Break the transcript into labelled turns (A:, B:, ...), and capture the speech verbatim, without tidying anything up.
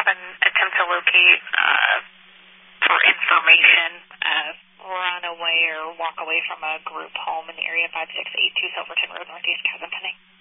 A: an attempt to locate uh, for information, uh, run away or walk away from a group home in the area, five six eight two Silverton Road, Northeast Cabot, Penny.